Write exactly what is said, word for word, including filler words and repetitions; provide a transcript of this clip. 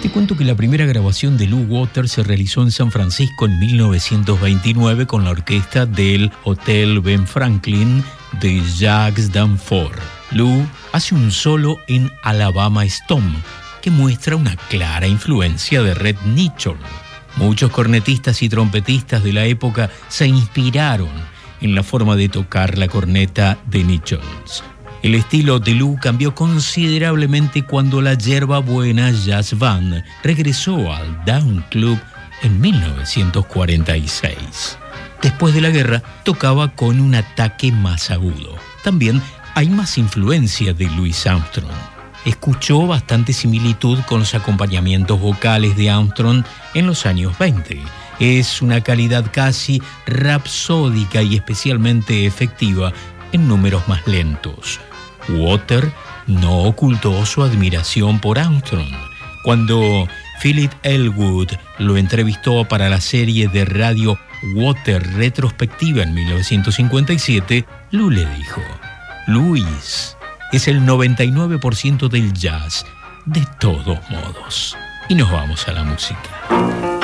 Te cuento que la primera grabación de Lou Waters se realizó en San Francisco en mil novecientos veintinueve con la orquesta del Hotel Ben Franklin de Jacques Danforth. Lou hace un solo en Alabama Stomp que muestra una clara influencia de Red Nichols. Muchos cornetistas y trompetistas de la época se inspiraron en la forma de tocar la corneta de Nichols. El estilo de Lou cambió considerablemente cuando la Yerbabuena Jazz Band regresó al Down Club en mil novecientos cuarenta y seis. Después de la guerra, tocaba con un ataque más agudo. También hay más influencia de Louis Armstrong. Escuchó bastante similitud con los acompañamientos vocales de Armstrong en los años veinte. Es una calidad casi rapsódica y especialmente efectiva en números más lentos. Waters no ocultó su admiración por Armstrong. Cuando Philip Elwood lo entrevistó para la serie de radio Waters Retrospectiva en mil novecientos cincuenta y siete, Lou le dijo: Louis es el noventa y nueve por ciento del jazz, de todos modos. Y nos vamos a la música.